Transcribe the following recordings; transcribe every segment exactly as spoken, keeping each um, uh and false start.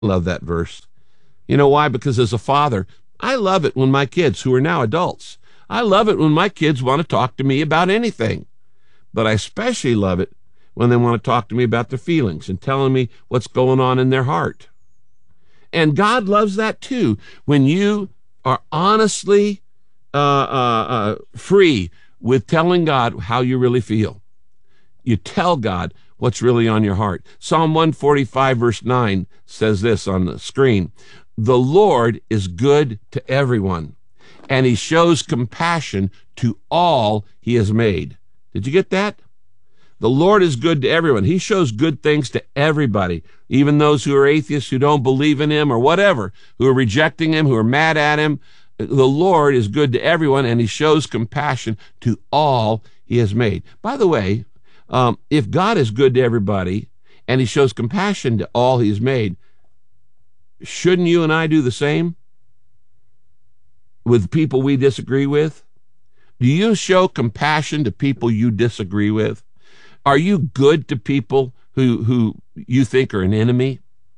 Love that verse. You know why? Because as a father, I love it when my kids, who are now adults, I love it when my kids want to talk to me about anything. But I especially love it when they want to talk to me about their feelings and telling me what's going on in their heart. And God loves that too, when you are honestly uh, uh, uh, free with telling God how you really feel. You tell God what's really on your heart. Psalm one forty-five, verse nine says this on the screen: "The Lord is good to everyone, and he shows compassion to all he has made." Did you get that? The Lord is good to everyone. He shows good things to everybody, even those who are atheists, who don't believe in him or whatever, who are rejecting him, who are mad at him. The Lord is good to everyone, and he shows compassion to all he has made. By the way, um, if God is good to everybody and he shows compassion to all he has made, shouldn't you and I do the same with people we disagree with? Do you show compassion to people you disagree with? Are you good to people who, who you think are an enemy?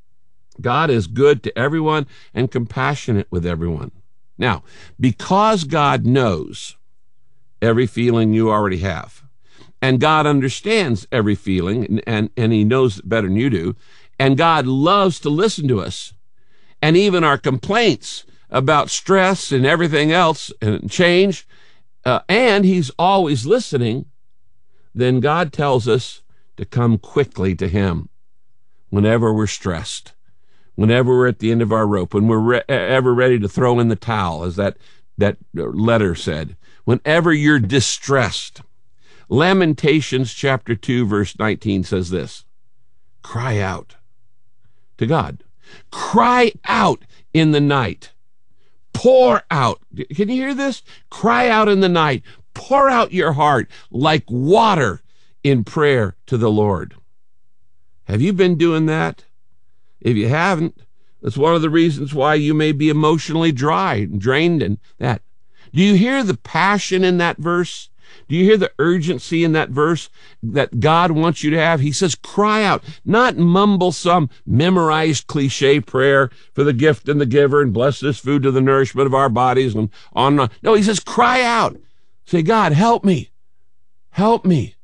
God is good to everyone and compassionate with everyone. Now, because God knows every feeling you already have, and God understands every feeling, and, and, and he knows it better than you do, and God loves to listen to us, and even our complaints about stress and everything else and change, uh, and he's always listening, then God tells us to come quickly to him whenever we're stressed, whenever we're at the end of our rope, when we're re- ever ready to throw in the towel, as that, that letter said, whenever you're distressed. Lamentations chapter two, verse nineteen says this: "Cry out to God. Cry out in the night. Pour out." Can you hear this? Cry out in the night. Pour out your heart like water in prayer to the Lord. Have you been doing that? If you haven't, that's one of the reasons why you may be emotionally dry and drained and that. Do you hear the passion in that verse? Do you hear the urgency in that verse that God wants you to have? He says, cry out, not mumble some memorized cliche prayer for the gift and the giver and bless this food to the nourishment of our bodies and on and on. No, he says, cry out. Say, God, help me. Help me.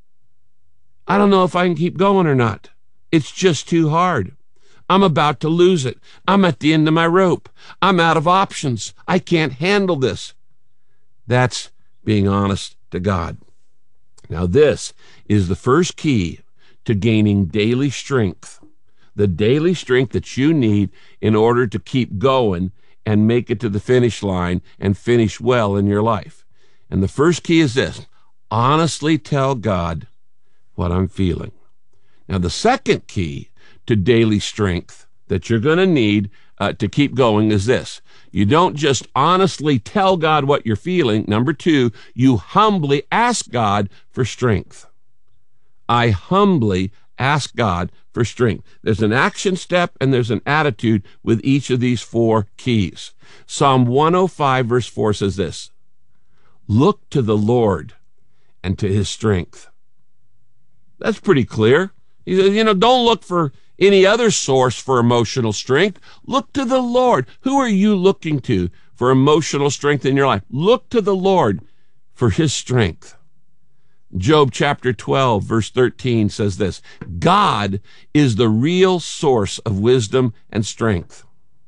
I don't know if I can keep going or not. It's just too hard. I'm about to lose it. I'm at the end of my rope. I'm out of options. I can't handle this. That's being honest to God. Now, this is the first key to gaining daily strength, the daily strength that you need in order to keep going and make it to the finish line and finish well in your life. And the first key is this: honestly tell God what I'm feeling. Now, the second key to daily strength that you're going to need uh, to keep going is this: you don't just honestly tell God what you're feeling. Number two, you humbly ask God for strength. I humbly ask God for strength. There's an action step and there's an attitude with each of these four keys. Psalm one oh five, verse four says this: look to the Lord and to his strength. That's pretty clear. He says, you know, don't look for any other source for emotional strength. Look to the Lord. Who are you looking to for emotional strength in your life? Look to the Lord for his strength. Job chapter twelve, verse thirteen says this: God is the real source of wisdom and strength.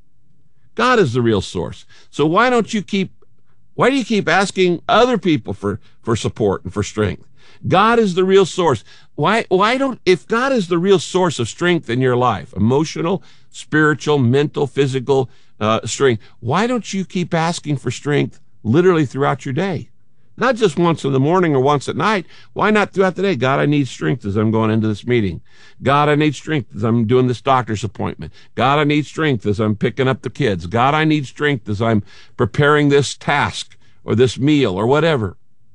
God is the real source. So why don't you keep, why do you keep asking other people for, for support and for strength? God is the real source. Why, why don't, if God is the real source of strength in your life, emotional, spiritual, mental, physical uh, strength, why don't you keep asking for strength literally throughout your day? Not just once in the morning or once at night. Why not throughout the day? God, I need strength as I'm going into this meeting. God, I need strength as I'm doing this doctor's appointment. God, I need strength as I'm picking up the kids. God, I need strength as I'm preparing this task or this meal or whatever.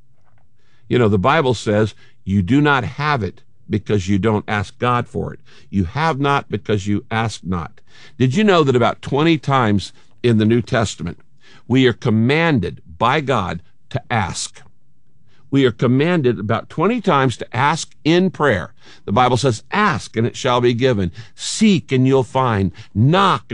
You know, the Bible says you do not have it because you don't ask God for it. You have not because you ask not. Did you know that about twenty times in the New Testament, we are commanded by God to ask? we are commanded about twenty times to ask in prayer. The Bible says, ask and it shall be given. Seek and you'll find. Knock